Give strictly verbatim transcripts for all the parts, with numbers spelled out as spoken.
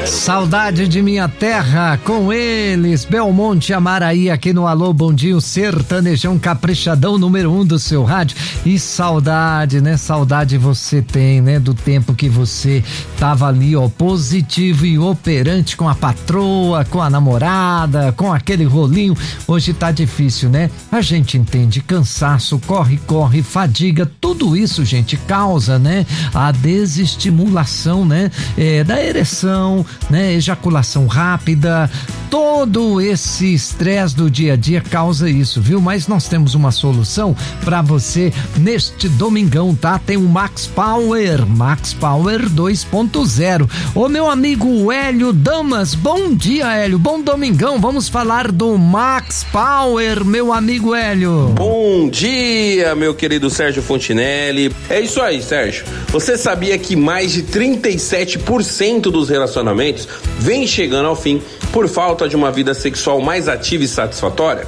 Saudade de minha terra, com eles, Belmonte Amaraí, aqui no Alô Bom Dia, o sertanejão caprichadão número um do seu rádio. E saudade, né? Saudade você tem, né? Do tempo que você tava ali, ó, positivo e operante com a patroa, com a namorada, com aquele rolinho. Hoje tá difícil, né? A gente entende, cansaço, corre, corre, fadiga, tudo isso, gente, causa, né? A desestimulação, né? É, da ereção, né? Ejaculação rápida, todo esse estresse do dia a dia causa isso, viu? Mas nós temos uma solução pra você neste domingão, tá? Tem o Max Power, Max Power dois ponto zero. Ô meu amigo Hélio Damas, bom dia, Hélio, bom domingão, vamos falar do Max Power, meu amigo Hélio. Bom dia, meu querido Sérgio Fontinelli. É isso aí, Sérgio. Você sabia que mais de trinta e sete por cento dos relacionamentos vem chegando ao fim por falta de uma vida sexual mais ativa e satisfatória?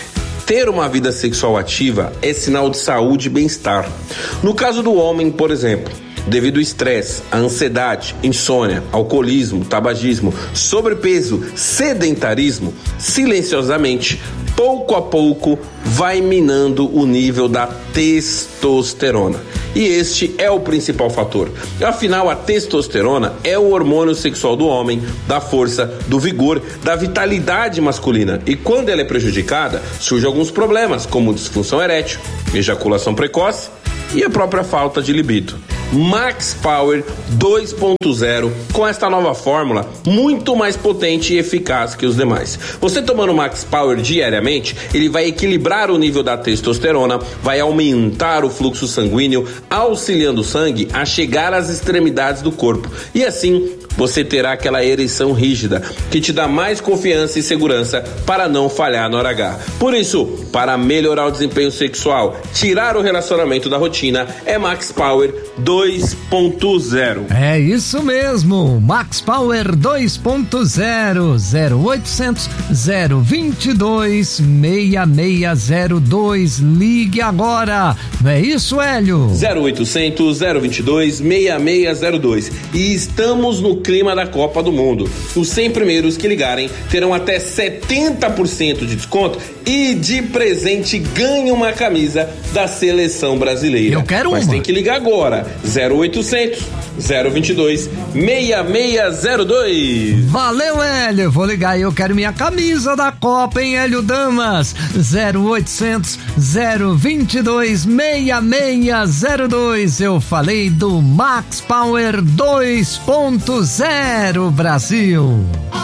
Ter uma vida sexual ativa é sinal de saúde e bem-estar. No caso do homem, por exemplo, devido ao estresse, à ansiedade, insônia, alcoolismo, tabagismo, sobrepeso, sedentarismo, silenciosamente, pouco a pouco, vai minando o nível da testosterona. E este é o principal fator. Afinal, a testosterona é o hormônio sexual do homem, da força, do vigor, da vitalidade masculina. E quando ela é prejudicada, surgem alguns problemas, como disfunção erétil, ejaculação precoce e a própria falta de libido. Max Power dois ponto zero, com esta nova fórmula muito mais potente e eficaz que os demais. Você tomando Max Power diariamente, ele vai equilibrar o nível da testosterona, vai aumentar o fluxo sanguíneo, auxiliando o sangue a chegar às extremidades do corpo. E assim, você terá aquela ereção rígida, que te dá mais confiança e segurança para não falhar no hora H. Por isso, para melhorar o desempenho sexual, tirar o relacionamento da rotina, é Max Power dois ponto zero. É isso mesmo, Max Power dois ponto zero, zero oitocentos, zero vinte e dois, seis seis zero dois, ligue agora, não é isso, Hélio? zero oitocentos, zero vinte e dois, seis seis zero dois. E estamos no clima da Copa do Mundo. Os cem primeiros que ligarem terão até setenta por cento de desconto e de presente ganham uma camisa da seleção brasileira. Eu quero Mas uma. tem que ligar agora. zero oitocentos, zero vinte e dois, seis seis zero dois. Valeu, Hélio. Vou ligar aí, eu quero minha camisa da Copa, hein, Hélio Damas? zero oitocentos, zero vinte e dois, seis seis zero dois. Eu falei do Max Power dois ponto zero, Brasil.